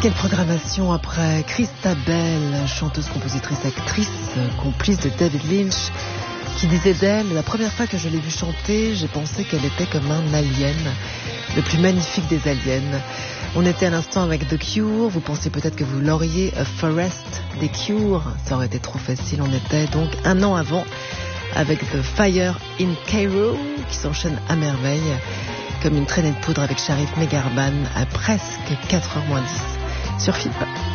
quelle programmation après Christabel, chanteuse, compositrice, actrice, complice de David Lynch, qui disait d'elle: la première fois que je l'ai vue chanter, j'ai pensé qu'elle était comme un alien, le plus magnifique des aliens. On était à l'instant avec The Cure, vous pensez peut-être que vous l'auriez, A Forest des Cure, ça aurait été trop facile. On était donc un an avant avec The Fire in Cairo, qui s'enchaîne à merveille, comme une traînée de poudre avec Sharif Megarban à presque 4h moins 10 sur FIP.